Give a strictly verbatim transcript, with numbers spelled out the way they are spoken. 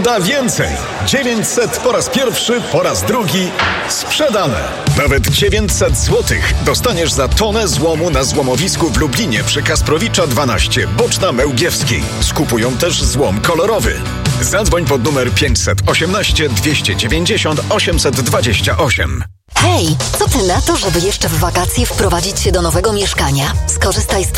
da więcej. dziewięćset po raz pierwszy, po raz drugi sprzedane. Nawet dziewięćset złotych dostaniesz za tonę złomu na złomowisku w Lublinie przy Kasprowicza dwanaście, Boczna Mełgiewskiej. Skupują też złom kolorowy. Zadzwoń pod numer pięćset osiemnaście dwieście dziewięćdziesiąt osiemset dwadzieścia osiem. Hej, co ty na to, żeby jeszcze w wakacje wprowadzić się do nowego mieszkania? Skorzystaj z